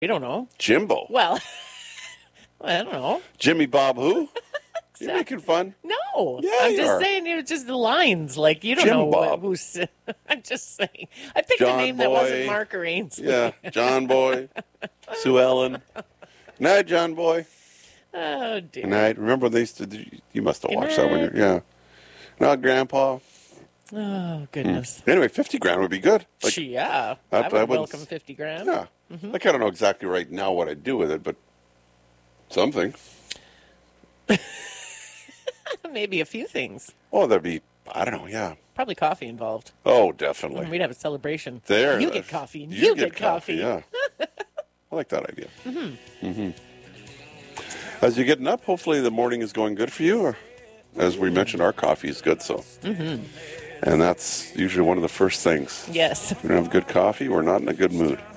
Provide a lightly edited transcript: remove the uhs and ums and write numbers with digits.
We don't know. Jimbo. Well, I don't know. Jimmy Bob who? You're making fun. No. Yeah, I'm you just are. saying it was just the lines. Like, you don't Jim know Bob. who's... I'm just saying. I picked John a name that Boy. wasn't Mark or Ainsley. Yeah, John Boy, Sue Ellen. Night, John Boy. Oh, dear. Night. Remember they used to do, you must have Good watched that when night. you're, yeah. No, Grandpa. Oh, goodness. Anyway, 50 grand would be good. Like, Yeah. I I would wouldn't- welcome 50 grand. yeah. Like, I don't know exactly right now what I'd do with it, but something. Maybe a few things. Oh, that'd be, I don't know, yeah. Probably coffee involved. Oh, definitely. We'd have a celebration. There. You get coffee. And you get coffee. Yeah. I like that idea. As you're getting up, hopefully the morning is going good for you. Or, as we mentioned, our coffee is good, so. And that's usually one of the first things. Yes. If we don't have good coffee, we're not in a good mood.